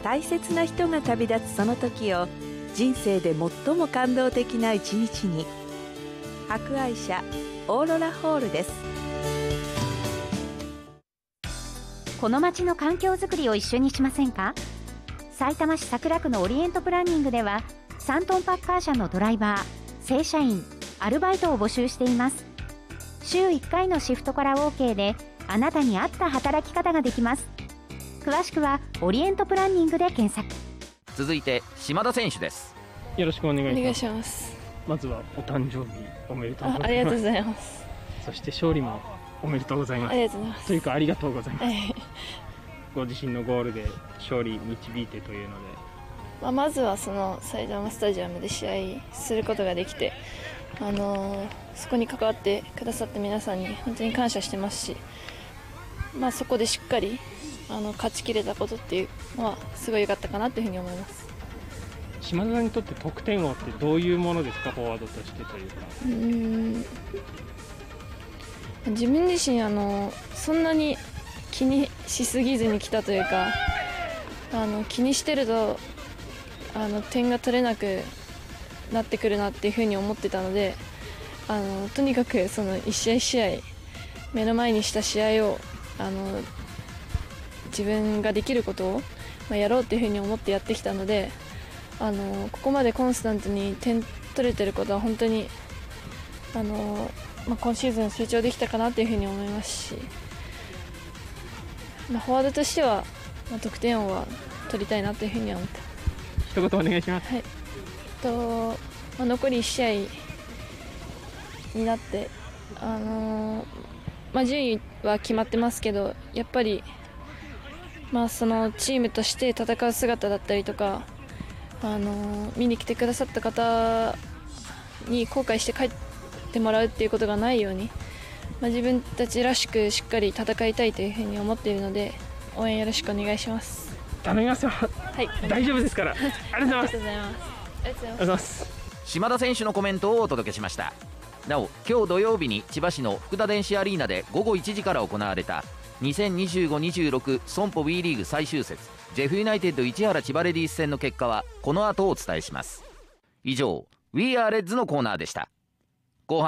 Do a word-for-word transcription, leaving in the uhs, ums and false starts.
大切な人が旅立つその時を人生で最も感動的な一日に。博愛社オーロラホールです。 この街の環境づくりを一緒にしませんか。さいたま市桜区のオリエントプランニングではさんトンパッカー車のドライバー、正社員、アルバイトを募集しています。週いっかいのシフトから オーケー であなたに合った働き方ができます。詳しくはオリエントプランニングで検索。 続いて島田選手です。 よろしくお願いします。 お願いします。 まずはお誕生日おめでとうございます。 あ, ありがとうございます。 そして勝利もおめでとうございます。 ありがとうございます。 というかありがとうございます、 はい、 ご自身のゴールで勝利導いてというので、 まあ、まずはその埼玉スタジアムで試合することができて、あのー、そこに関わってくださった皆さんに本当に感謝してますし、まあ、そこでしっかりあの勝ちきれたことっていうのはすごい良かったかなというふうに思います。 島田さんにとって得点王ってどういうものですか、フォワードとしてというか。 うーん、自分自身あのそんなに気にしすぎずに来たというか、あの気にしてるとあの点が取れなくなってくるなっていうふうに思ってたので、あのとにかくその一試合一試合目の前にした試合をあの自分ができることを、まあ、やろうっていうふうに思ってやってきたので、あのここまでコンスタントに点取れてることは本当にあの、まあ、今シーズン成長できたかなというふうに思いますし、まあ、フォワードとしては、まあ、得点王は取りたいなというふうには思ってます。 一言お願いします。 はい、とまあ、残りいち試合になって、あのーまあ、順位は決まってますけど、やっぱり、まあ、そのチームとして戦う姿だったりとか、あのー見に来てくださった方に後悔して帰ってもらうっていうことがないように、まあ、自分たちらしくしっかり戦いたいというふうに思っているので、応援よろしくお願いします。 頼みますよ。 はい、 大丈夫ですから。ありがとうございます。 ありがとうございます。 島田選手のコメントをお届けしました。なお今日土曜日に千葉市の福田電子アリーナでごごいちじから行われたにせんにじゅうご にじゅうろく 損保 WE リーグ最終節ジェフユナイテッド市原千葉レディース戦の結果はこの後お伝えします。以上 We Are Reds のコーナーでした。